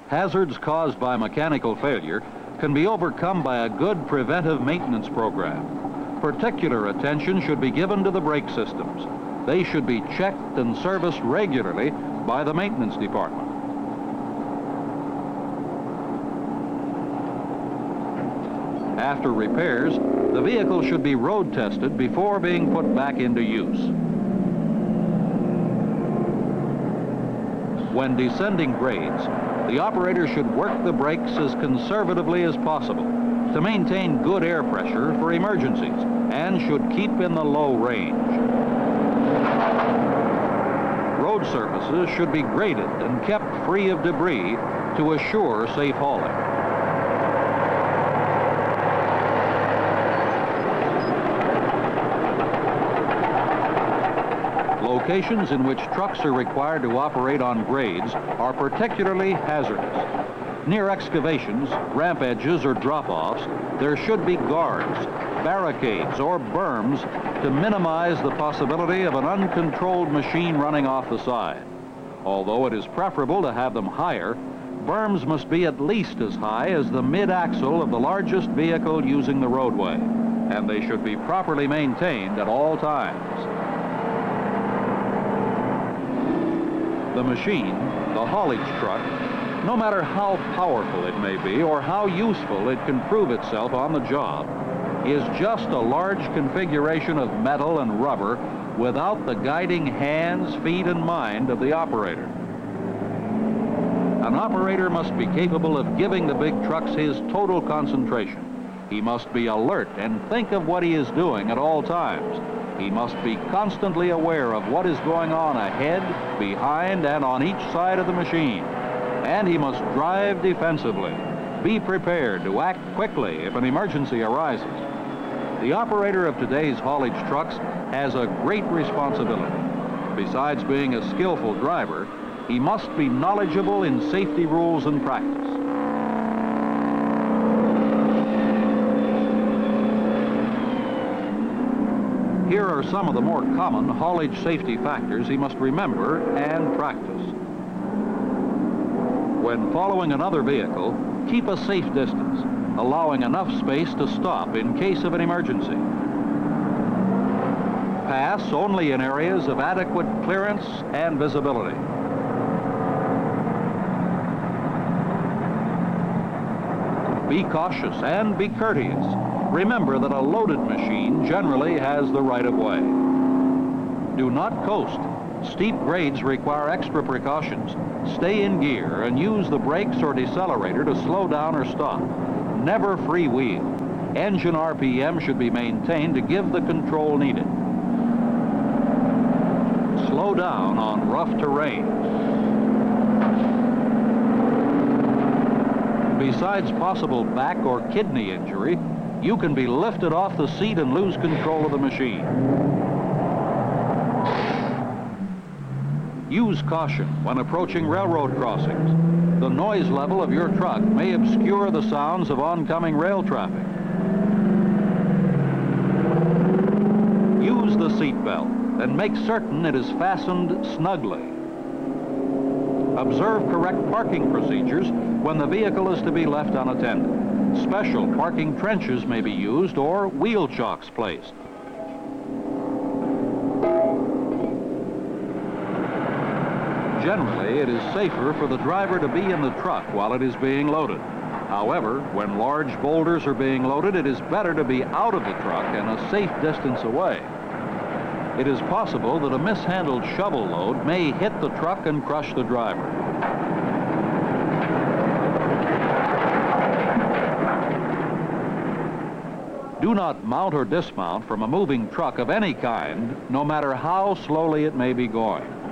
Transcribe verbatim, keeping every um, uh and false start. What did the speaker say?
Hazards caused by mechanical failure can be overcome by a good preventive maintenance program. Particular attention should be given to the brake systems. They should be checked and serviced regularly by the maintenance department. After repairs, the vehicle should be road tested before being put back into use. When descending grades, the operator should work the brakes as conservatively as possible to maintain good air pressure for emergencies and should keep in the low range. Road surfaces should be graded and kept free of debris to assure safe hauling. Locations in which trucks are required to operate on grades are particularly hazardous. Near excavations, ramp edges, or drop-offs, there should be guards, barricades, or berms to minimize the possibility of an uncontrolled machine running off the side. Although it is preferable to have them higher, berms must be at least as high as the mid-axle of the largest vehicle using the roadway, and they should be properly maintained at all times. The machine, the haulage truck, no matter how powerful it may be or how useful it can prove itself on the job, is just a large configuration of metal and rubber without the guiding hands, feet, and mind of the operator. An operator must be capable of giving the big trucks his total concentration. He must be alert and think of what he is doing at all times. He must be constantly aware of what is going on ahead, behind, and on each side of the machine. And he must drive defensively. Be prepared to act quickly if an emergency arises. The operator of today's haulage trucks has a great responsibility. Besides being a skillful driver, he must be knowledgeable in safety rules and practice. Here are some of the more common haulage safety factors he must remember and practice. When following another vehicle, keep a safe distance, allowing enough space to stop in case of an emergency. Pass only in areas of adequate clearance and visibility. Be cautious and be courteous. Remember that a loaded machine generally has the right of way. Do not coast. Steep grades require extra precautions. Stay in gear and use the brakes or decelerator to slow down or stop. Never freewheel. Engine R P M should be maintained to give the control needed. Slow down on rough terrain. Besides possible back or kidney injury, you can be lifted off the seat and lose control of the machine. Use caution when approaching railroad crossings. The noise level of your truck may obscure the sounds of oncoming rail traffic. Use the seat belt and make certain it is fastened snugly. Observe correct parking procedures when the vehicle is to be left unattended. Special parking trenches may be used or wheel chocks placed. Generally, it is safer for the driver to be in the truck while it is being loaded. However, when large boulders are being loaded, it is better to be out of the truck and a safe distance away. It is possible that a mishandled shovel load may hit the truck and crush the driver. Do not mount or dismount from a moving truck of any kind, no matter how slowly it may be going.